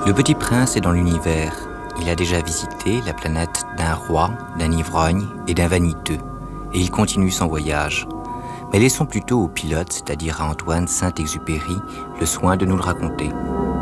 Le Petit Prince est dans l'univers. Il a déjà visité la planète d'un roi, d'un ivrogne et d'un vaniteux. Et il continue son voyage. Mais laissons plutôt au pilote, c'est-à-dire à Antoine Saint-Exupéry, le soin de nous le raconter.